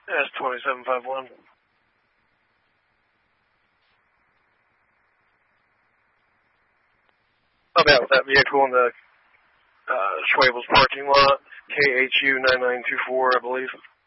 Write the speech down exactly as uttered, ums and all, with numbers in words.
S twenty-seven five one. I'll be out with that vehicle in the uh, Schwabel's parking lot. K H U nine nine two four, I believe.